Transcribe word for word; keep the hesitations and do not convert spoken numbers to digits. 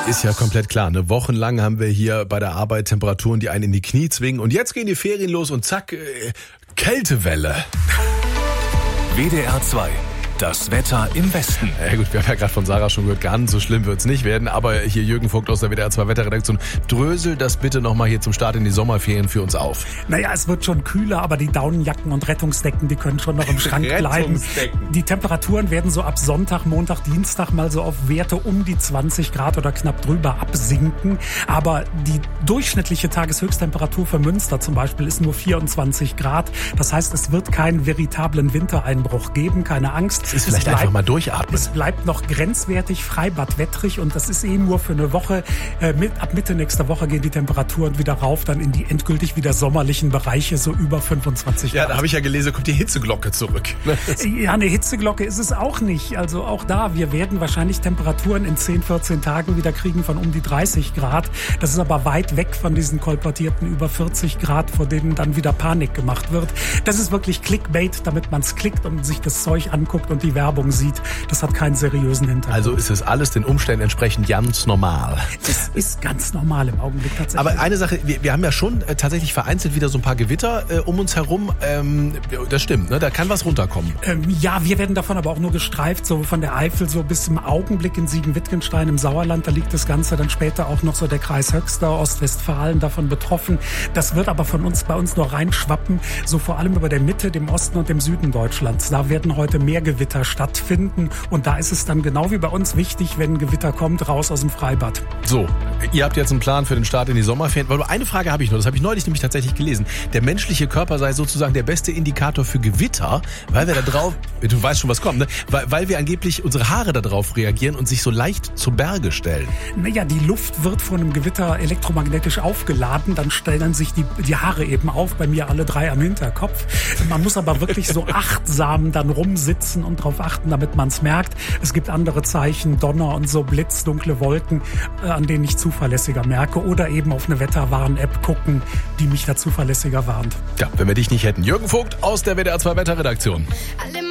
Ist ja komplett klar. Ne? Wochenlang haben wir hier bei der Arbeit Temperaturen, die einen in die Knie zwingen. Und jetzt gehen die Ferien los und zack, äh, Kältewelle. W D R zwei. Das Wetter im Westen. Ja gut, wir haben ja gerade von Sarah schon gehört, ganz so schlimm wird es nicht werden. Aber hier Jürgen Vogt aus der W D R zwei Wetterredaktion, drösel das bitte nochmal hier zum Start in die Sommerferien für uns auf. Naja, es wird schon kühler, aber die Daunenjacken und Rettungsdecken, die können schon noch im Schrank bleiben. Die Temperaturen werden so ab Sonntag, Montag, Dienstag mal so auf Werte um die zwanzig Grad oder knapp drüber absinken. Aber die durchschnittliche Tageshöchsttemperatur für Münster zum Beispiel ist nur vierundzwanzig Grad. Das heißt, es wird keinen veritablen Wintereinbruch geben, keine Angst. Es ist vielleicht es bleibt, einfach mal durchatmen. Es bleibt noch grenzwertig, Freibad wettrig und das ist eh nur für eine Woche. Äh, mit, ab Mitte nächster Woche gehen die Temperaturen wieder rauf, dann in die endgültig wieder sommerlichen Bereiche, so über fünfundzwanzig Grad. Ja, da habe ich ja gelesen, kommt die Hitzeglocke zurück. Ja, eine Hitzeglocke ist es auch nicht. Also auch da, wir werden wahrscheinlich Temperaturen in zehn, vierzehn Tagen wieder kriegen von um die dreißig Grad. Das ist aber weit weg von diesen kolportierten über vierzig Grad, vor denen dann wieder Panik gemacht wird. Das ist wirklich Clickbait, damit man es klickt und sich das Zeug anguckt und die Werbung sieht. Das hat keinen seriösen Hintergrund. Also ist es alles den Umständen entsprechend ganz normal. Es ist ganz normal im Augenblick tatsächlich. Aber eine Sache, wir, wir haben ja schon äh, tatsächlich vereinzelt wieder so ein paar Gewitter äh, um uns herum. Ähm, das stimmt, ne? Da kann was runterkommen. Ähm, ja, wir werden davon aber auch nur gestreift, so von der Eifel so bis im Augenblick in Siegen-Wittgenstein im Sauerland. Da liegt das Ganze dann später auch noch so der Kreis Höxter, Ostwestfalen davon betroffen. Das wird aber von uns bei uns nur reinschwappen, so vor allem über der Mitte, dem Osten und dem Süden Deutschlands. Da werden heute mehr Gewitter stattfinden und da ist es dann genau wie bei uns wichtig, wenn ein Gewitter kommt, raus aus dem Freibad. So, ihr habt jetzt einen Plan für den Start in die Sommerferien. Weil eine Frage habe ich noch, das habe ich neulich nämlich tatsächlich gelesen. Der menschliche Körper sei sozusagen der beste Indikator für Gewitter, weil wir da drauf, du weißt schon, was kommt, ne? Weil, weil wir angeblich unsere Haare da drauf reagieren und sich so leicht zu Berge stellen. Naja, die Luft wird von einem Gewitter elektromagnetisch aufgeladen, dann stellen sich die, die Haare eben auf, bei mir alle drei am Hinterkopf. Man muss aber wirklich so achtsam dann rumsitzen und darauf achten, damit man es merkt. Es gibt andere Zeichen, Donner und so, Blitz, dunkle Wolken, äh, an denen ich zuverlässiger merke. Oder eben auf eine Wetterwarn-App gucken, die mich da zuverlässiger warnt. Ja, wenn wir dich nicht hätten. Jürgen Vogt aus der W D R zwei Wetterredaktion.